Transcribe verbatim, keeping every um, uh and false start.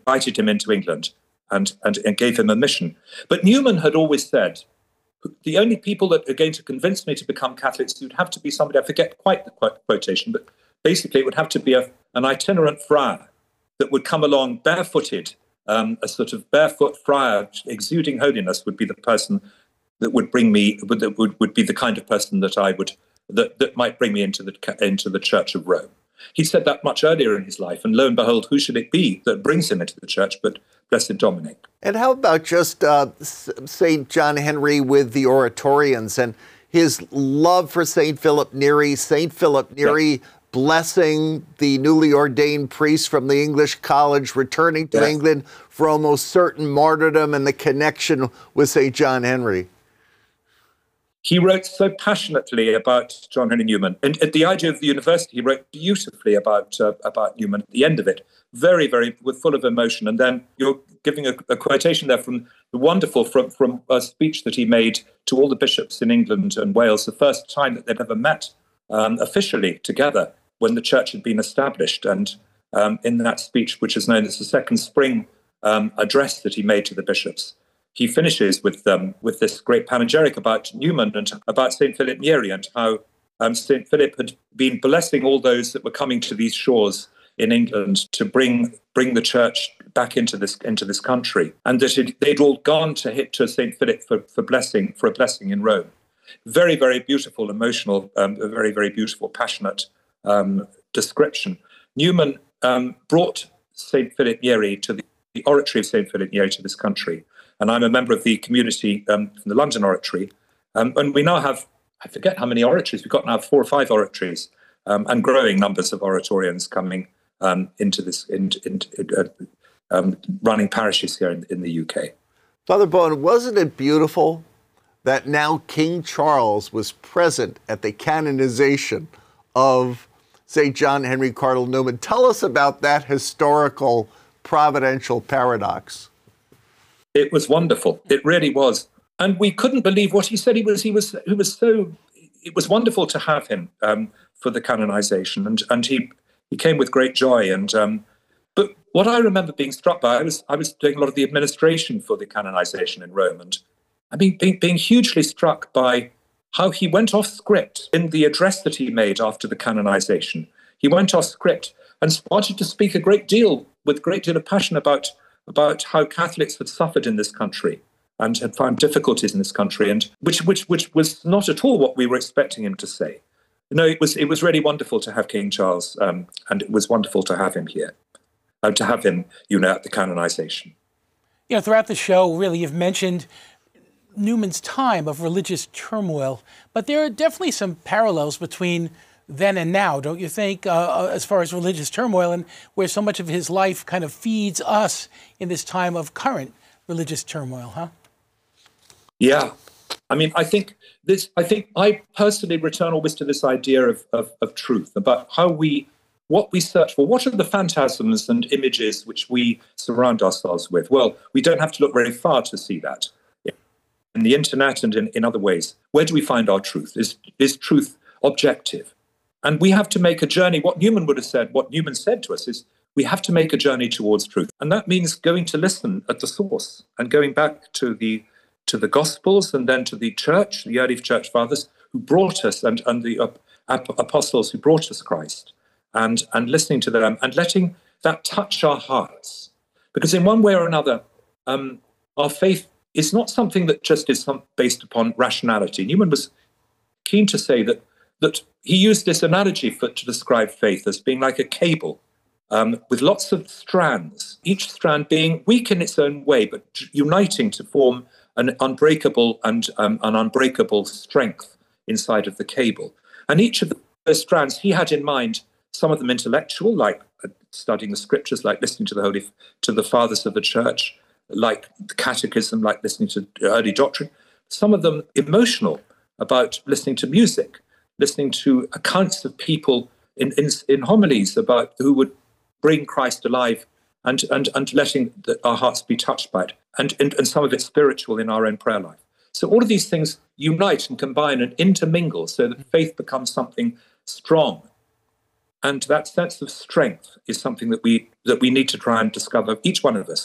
invited him into England and, and, and gave him a mission. But Newman had always said, the only people that are going to convince me to become Catholics would have to be somebody, I forget quite the quotation, but basically it would have to be a, an itinerant friar that would come along barefooted. Um, a sort of barefoot friar exuding holiness would be the person that would bring me, would, that would, would be the kind of person that I would, that, that might bring me into the, into the Church of Rome. He said that much earlier in his life, and lo and behold, who should it be that brings him into the church but Blessed Dominic? And how about just uh, Saint John Henry with the Oratorians and his love for Saint Philip Neri, Saint Philip Neri yeah. blessing the newly ordained priest from the English college, returning to yes. England for almost certain martyrdom, and the connection with Saint John Henry? He wrote so passionately about John Henry Newman. And at the idea of the university, he wrote beautifully about uh, about Newman at the end of it. Very, very, with full of emotion. And then you're giving a, a quotation there from the wonderful, from, from a speech that he made to all the bishops in England and Wales, the first time that they'd ever met um, officially together when the church had been established. And um, in that speech, which is known as the Second Spring um, address that he made to the bishops, he finishes with um, with this great panegyric about Newman and about Saint Philip Neri, and how um, Saint Philip had been blessing all those that were coming to these shores in England to bring bring the church back into this into this country, and that it, they'd all gone to hit to Saint Philip for, for blessing for a blessing in Rome. Very, very beautiful, emotional, um, a very, very beautiful, passionate um, description. Newman um, brought Saint Philip Neri to the, the oratory of Saint Philip Neri to this country. And I'm a member of the community um, from the London Oratory. Um, and we now have, I forget how many oratories, we've got now four or five oratories, um, and growing numbers of oratorians coming um, into this, in, in, uh, um, running parishes here in, in the U K. Father Bowen, wasn't it beautiful that now King Charles was present at the canonization of Saint John Henry Cardinal Newman? Tell us about that historical, providential paradox. It was wonderful. It really was. And we couldn't believe what he said. He was, he was, he was so, it was wonderful to have him um, for the canonization. And, and he, he came with great joy. And, um, but what I remember being struck by, I was, I was doing a lot of the administration for the canonization in Rome. And I mean, being, being hugely struck by how he went off script in the address that he made after the canonization. He went off script and started to speak a great deal, with a great deal of passion about about how Catholics had suffered in this country and had found difficulties in this country, and which which which was not at all what we were expecting him to say. No, it was it was really wonderful to have King Charles, um, and it was wonderful to have him here, uh, to have him, you know, at the canonization. You know, throughout the show, really, you've mentioned Newman's time of religious turmoil, but there are definitely some parallels between then and now, don't you think, uh, as far as religious turmoil, and where so much of his life kind of feeds us in this time of current religious turmoil, huh? Yeah. I mean, I think this, I think I personally return always to this idea of, of, of truth, about how we, what we search for. What are the phantasms and images which we surround ourselves with? Well, we don't have to look very far to see that. In the internet and in, in other ways, where do we find our truth? Is, is truth objective? And we have to make a journey. What Newman would have said, what Newman said to us is, we have to make a journey towards truth. And that means going to listen at the source and going back to the to the Gospels and then to the church, the early church fathers who brought us, and, and the uh, apostles who brought us Christ, and, and listening to them and letting that touch our hearts. Because in one way or another, um, our faith is not something that just is some, based upon rationality. Newman was keen to say that that he used this analogy for, to describe faith as being like a cable um, with lots of strands, each strand being weak in its own way, but uniting to form an unbreakable and um, an unbreakable strength inside of the cable. And each of those strands he had in mind, some of them intellectual, like studying the scriptures, like listening to the holy, to the fathers of the church, like the catechism, like listening to early doctrine. Some of them emotional, about listening to music, listening to accounts of people in, in, in homilies about who would bring Christ alive, and, and, and letting the, our hearts be touched by it, and, and, and some of it spiritual in our own prayer life. So all of these things unite and combine and intermingle so that faith becomes something strong And that sense of strength is something that we that we need to try and discover, each one of us,